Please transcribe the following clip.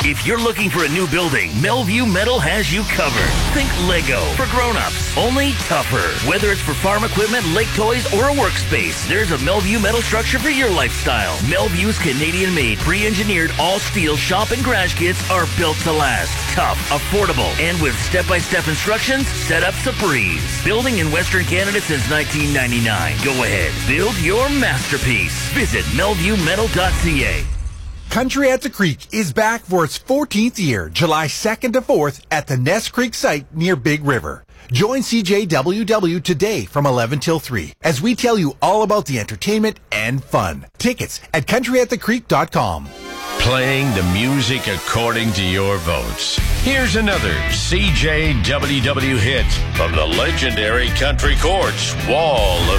If you're looking for a new building, Melview Metal has you covered. Think Lego for grown-ups, only tougher. Whether it's for farm equipment, lake toys, or a workspace, there's a Melview Metal structure for your lifestyle. Melview's Canadian-made, pre-engineered, all-steel shop and garage kits are built to last. Tough, affordable, and with step-by-step instructions, setup's a breeze. Building in Western Canada since 1999. Go ahead, build your masterpiece. Visit melviewmetal.ca. Country at the Creek is back for its 14th year, July 2nd to 4th at the Ness Creek site near Big River. Join CJWW today from 11 till 3 as we tell you all about the entertainment and fun. Tickets at countryatthecreek.com. Playing the music according to your votes. Here's another CJWW hit from the legendary Country Courts Wall of